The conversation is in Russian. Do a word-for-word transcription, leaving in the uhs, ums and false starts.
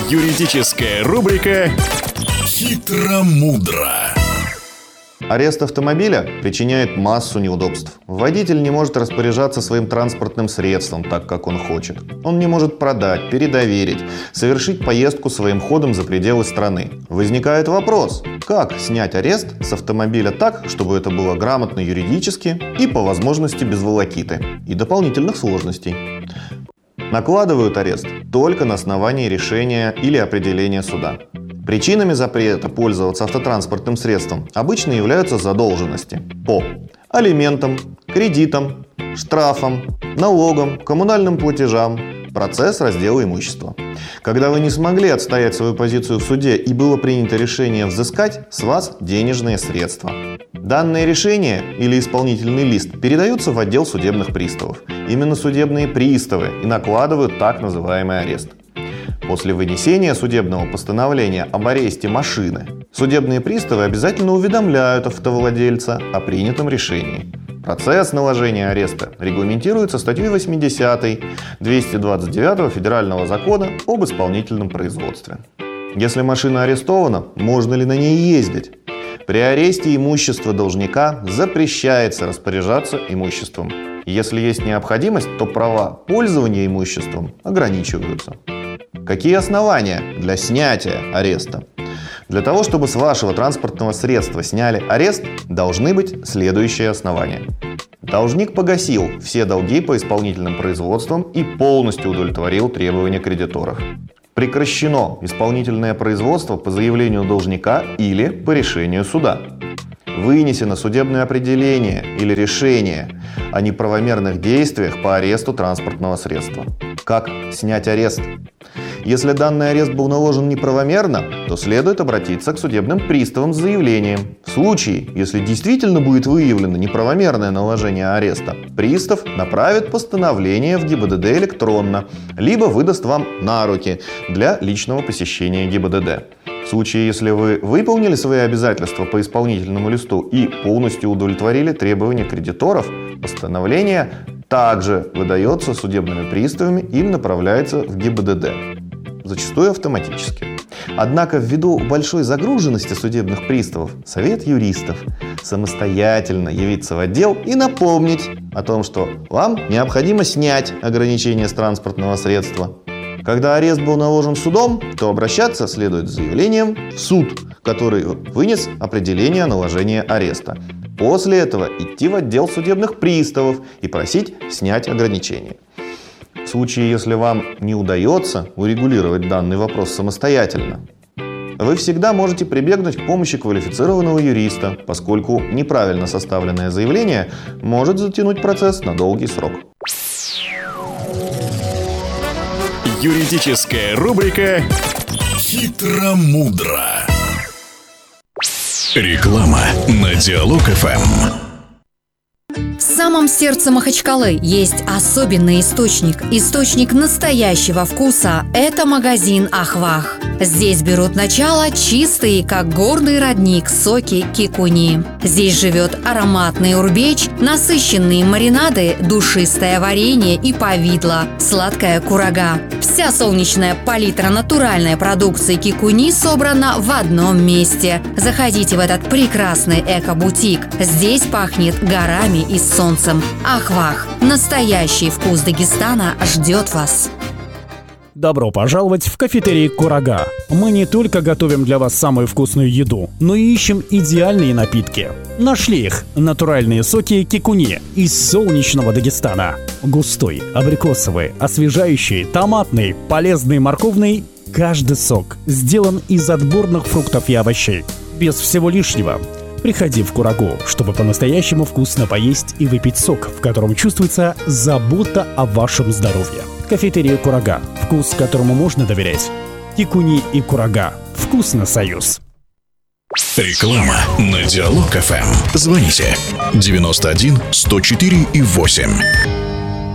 Юридическая рубрика «Хитро-мудро». Арест автомобиля причиняет массу неудобств. Водитель не может распоряжаться своим транспортным средством так, как он хочет. Он не может продать, передоверить, совершить поездку своим ходом за пределы страны. Возникает вопрос, как снять арест с автомобиля так, чтобы это было грамотно юридически и по возможности без волокиты и дополнительных сложностей. Накладывают арест только на основании решения или определения суда. Причинами запрета пользоваться автотранспортным средством обычно являются задолженности по алиментам, кредитам, штрафам, налогам, коммунальным платежам, процесс раздела имущества. Когда вы не смогли отстоять свою позицию в суде и было принято решение взыскать с вас денежные средства. Данное решение или исполнительный лист передаются в отдел судебных приставов. Именно судебные приставы и накладывают так называемый арест. После вынесения судебного постановления об аресте машины, судебные приставы обязательно уведомляют автовладельца о принятом решении. Процесс наложения ареста регламентируется статьей восьмидесятой двести двадцать девятого Федерального закона об исполнительном производстве. Если машина арестована, можно ли на ней ездить? При аресте имущества должника запрещается распоряжаться имуществом. Если есть необходимость, то права пользования имуществом ограничиваются. Какие основания для снятия ареста? Для того, чтобы с вашего транспортного средства сняли арест, должны быть следующие основания. Должник погасил все долги по исполнительным производствам и полностью удовлетворил требования кредиторов. Прекращено исполнительное производство по заявлению должника или по решению суда. Вынесено судебное определение или решение о неправомерных действиях по аресту транспортного средства. Как снять арест? Если данный арест был наложен неправомерно, то следует обратиться к судебным приставам с заявлением. В случае, если действительно будет выявлено неправомерное наложение ареста, пристав направит постановление в ГИБДД электронно, либо выдаст вам на руки для личного посещения ГИБДД. В случае, если вы выполнили свои обязательства по исполнительному листу и полностью удовлетворили требования кредиторов, постановление также выдается судебными приставами или направляется в ГИБДД. Зачастую автоматически. Однако ввиду большой загруженности судебных приставов, совет юристов самостоятельно явиться в отдел и напомнить о том, что вам необходимо снять ограничение с транспортного средства. Когда арест был наложен судом, то обращаться следует с заявлением в суд, который вынес определение о наложении ареста. После этого идти в отдел судебных приставов и просить снять ограничение. В случае, если вам не удается урегулировать данный вопрос самостоятельно, вы всегда можете прибегнуть к помощи квалифицированного юриста, поскольку неправильно составленное заявление может затянуть процесс на долгий срок. Юридическая рубрика «Хитро-мудро». Реклама на Диалог-ФМ. В самом сердце Махачкалы есть особенный источник. Источник настоящего вкуса – это магазин «Ахвах». Здесь берут начало чистые, как горный родник, соки кикуни. Здесь живет ароматный урбеч, насыщенные маринады, душистое варенье и повидло, сладкая курага. Вся солнечная палитра натуральной продукции кикуни собрана в одном месте. Заходите в этот прекрасный эко-бутик. Здесь пахнет горами и солнцем. Ахвах. Настоящий вкус Дагестана ждет вас. Добро пожаловать в кафетерий «Курага». Мы не только готовим для вас самую вкусную еду, но и ищем идеальные напитки. Нашли их – натуральные соки кикуни из солнечного Дагестана. Густой, абрикосовый, освежающий, томатный, полезный, морковный – каждый сок сделан из отборных фруктов и овощей. Без всего лишнего. Приходи в Курагу, чтобы по-настоящему вкусно поесть и выпить сок, в котором чувствуется забота о вашем здоровье. Кафетерия «Курага». Вкус, которому можно доверять. Кикуни и Курага. Вкусно союз. Реклама на Диалог-ФМ. Звоните девяносто один сто четыре и восемь.